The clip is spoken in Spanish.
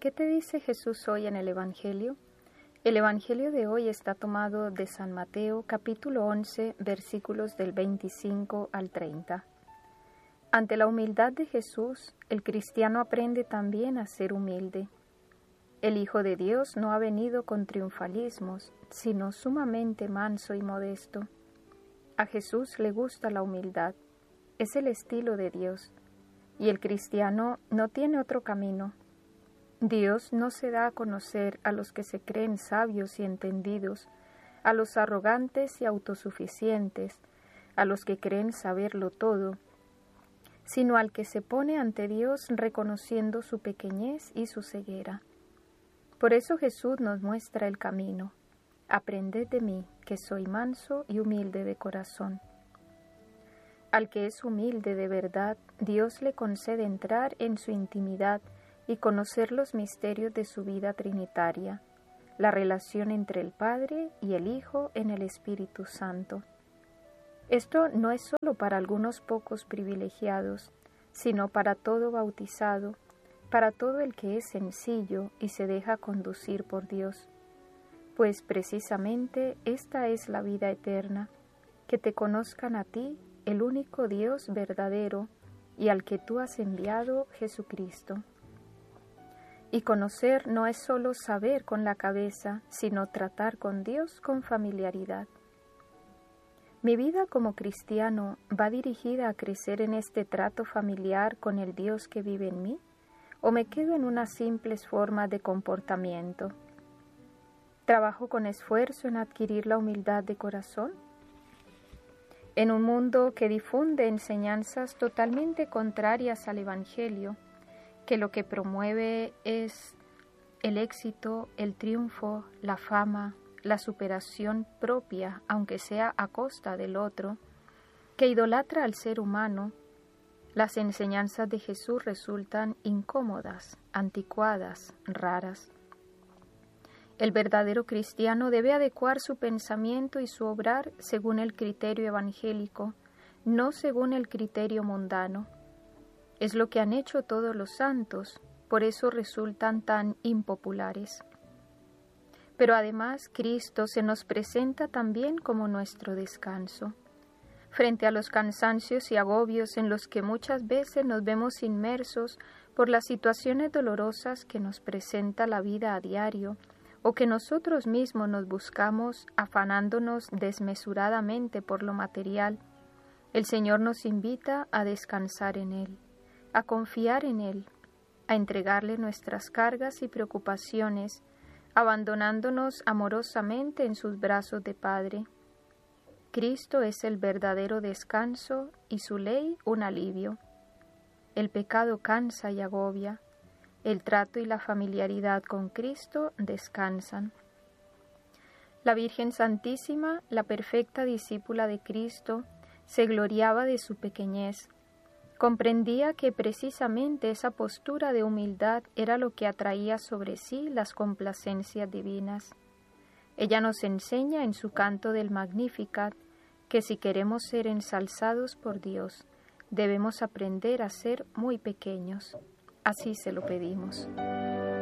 ¿Qué te dice Jesús hoy en el Evangelio? El Evangelio de hoy está tomado de San Mateo, capítulo 11, versículos del 25 al 30. Ante la humildad de Jesús, el cristiano aprende también a ser humilde. El Hijo de Dios no ha venido con triunfalismos, sino sumamente manso y modesto. A Jesús le gusta la humildad, es el estilo de Dios, y el cristiano no tiene otro camino. Dios no se da a conocer a los que se creen sabios y entendidos, a los arrogantes y autosuficientes, a los que creen saberlo todo, sino al que se pone ante Dios reconociendo su pequeñez y su ceguera. Por eso Jesús nos muestra el camino. Aprended de mí, que soy manso y humilde de corazón. Al que es humilde de verdad, Dios le concede entrar en su intimidad y conocer los misterios de su vida trinitaria, la relación entre el Padre y el Hijo en el Espíritu Santo. Esto no es solo para algunos pocos privilegiados, sino para todo bautizado, para todo el que es sencillo y se deja conducir por Dios. Pues precisamente esta es la vida eterna, que te conozcan a ti, el único Dios verdadero, y al que tú has enviado, Jesucristo. Y conocer no es solo saber con la cabeza, sino tratar con Dios con familiaridad. Mi vida como cristiano va dirigida a crecer en este trato familiar con el Dios que vive en mí, o me quedo en unas simples formas de comportamiento. ¿Trabajo con esfuerzo en adquirir la humildad de corazón? En un mundo que difunde enseñanzas totalmente contrarias al Evangelio, que lo que promueve es el éxito, el triunfo, la fama, la superación propia, aunque sea a costa del otro, que idolatra al ser humano, las enseñanzas de Jesús resultan incómodas, anticuadas, raras. El verdadero cristiano debe adecuar su pensamiento y su obrar según el criterio evangélico, no según el criterio mundano. Es lo que han hecho todos los santos, por eso resultan tan impopulares. Pero además Cristo se nos presenta también como nuestro descanso. Frente a los cansancios y agobios en los que muchas veces nos vemos inmersos por las situaciones dolorosas que nos presenta la vida a diario, o que nosotros mismos nos buscamos afanándonos desmesuradamente por lo material, el Señor nos invita a descansar en Él, a confiar en Él, a entregarle nuestras cargas y preocupaciones, abandonándonos amorosamente en sus brazos de Padre. Cristo es el verdadero descanso y su ley un alivio. El pecado cansa y agobia. El trato y la familiaridad con Cristo descansan. La Virgen Santísima, la perfecta discípula de Cristo, se gloriaba de su pequeñez. Comprendía que precisamente esa postura de humildad era lo que atraía sobre sí las complacencias divinas. Ella nos enseña en su canto del Magnificat que si queremos ser ensalzados por Dios, debemos aprender a ser muy pequeños. Así se lo pedimos.